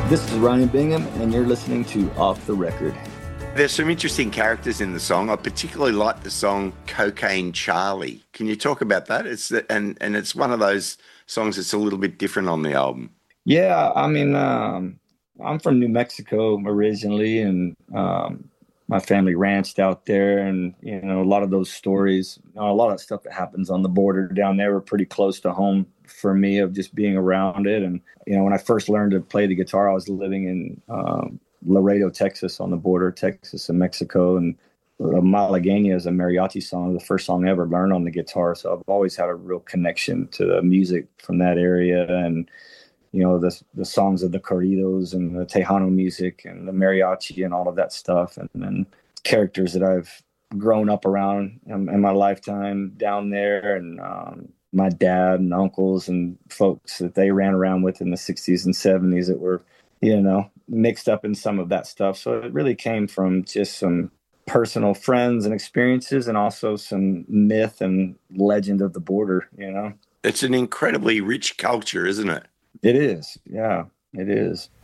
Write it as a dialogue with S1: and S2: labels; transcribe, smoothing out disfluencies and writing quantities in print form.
S1: This is Ryan Bingham, and you're listening to Off the Record.
S2: There's some interesting characters in the song. I particularly like the song Cocaine Charlie. Can you talk about that? And it's one of those songs that's a little bit different on the album.
S1: Yeah, I'm from New Mexico originally, and my family ranched out there, and a lot of those stories, a lot of stuff that happens on the border down there were pretty close to home for me, of just being around it. And when I first learned to play the guitar, I was living in Laredo, Texas, on the border, Texas and Mexico, and Malagueña is a mariachi song, the first song I ever learned on the guitar. So I've always had a real connection to the music from that area, and the songs of the corridos and the Tejano music and the mariachi and all of that stuff, and characters that I've grown up around in my lifetime down there, and my dad and uncles and folks that they ran around with in the 60s and 70s that were, mixed up in some of that stuff. So it really came from just some personal friends and experiences, and also some myth and legend of the border,
S2: It's an incredibly rich culture, isn't it?
S1: It is. Yeah, it is.